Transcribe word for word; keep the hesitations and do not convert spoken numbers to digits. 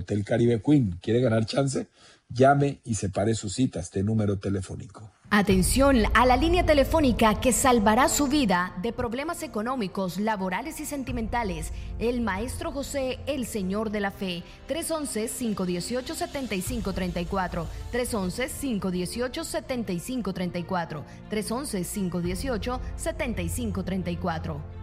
Hotel Caribe Queen. ¿Quiere ganar chance? Llame y separe su cita a este número telefónico. Atención a la línea telefónica que salvará su vida de problemas económicos, laborales y sentimentales. El Maestro José, el Señor de la Fe. tres once, cinco dieciocho, setenta y cinco treinta y cuatro. tres once, cinco dieciocho, setenta y cinco treinta y cuatro. tres once, cinco dieciocho, setenta y cinco treinta y cuatro.